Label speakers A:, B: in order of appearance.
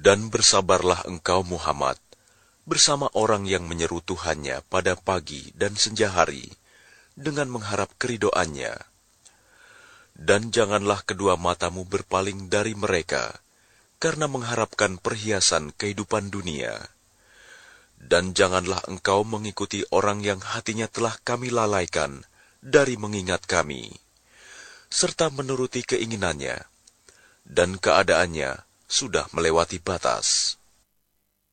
A: Dan bersabarlah engkau Muhammad, bersama orang yang menyeru Tuhannya pada pagi dan senja hari, dengan mengharap keridhoannya. Dan janganlah kedua matamu berpaling dari mereka, karena mengharapkan perhiasan kehidupan dunia. Dan janganlah engkau mengikuti orang yang hatinya telah kami lalaikan dari mengingat kami, serta menuruti keinginannya, dan keadaannya sudah melewati batas.